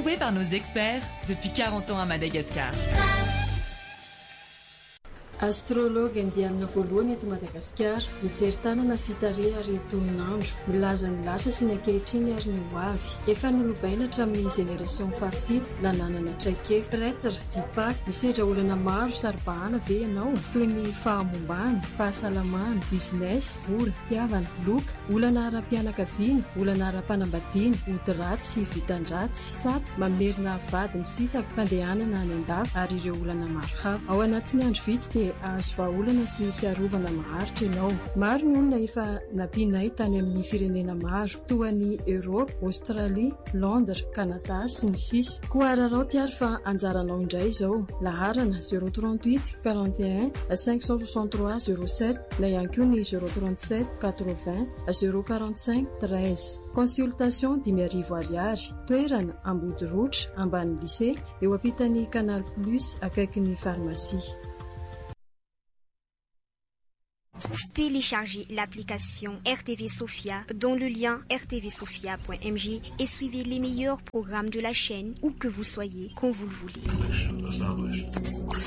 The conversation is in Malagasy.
Approuvée par nos experts depuis 40 ans à Madagascar. Astrologue indianina voalohany eto Madagasikara mijery tanana sy tarehy ary toninandro milaza ny lasa sy ny ankehitriny ary ny ho avy efa nolovaina hatramin'ny génération fahafito nananana traikefa prêtre dipak misedra olana maro saribahana ve ianao toy ny fahamombany fahasalamana business vola tiavana loka olana ara-pianakaviana olana ara-panambadiana ody ratsy sy vitan-dratsy sato mamerina vadiny sitako fandehanana any an-dafy ary ireo olana maro hafa ao anatin'ny andro vitsy dia azo vahaolana sy fiarovana maharitra ianao. Maro ny olona efa nampinay tany amin'ny firenena maro toa ny Europe, Australie, Londres, Canada sy ny sisa. Koa ararao tiary fa anjaranao indray izao. Laharana 038 41 563 07 na ihany koa ny 037 80 045 13. Consultation 10,000 ariary. Toerana Ambodirotra, ambany lycée, eo ampitan'ny Canal Plus akaikin'ny pharmacie. Téléchargez l'application RTV Sophia dont le lien rtvsophia.mg et suivez les meilleurs programmes de la chaîne où que vous soyez, quand vous le voulez.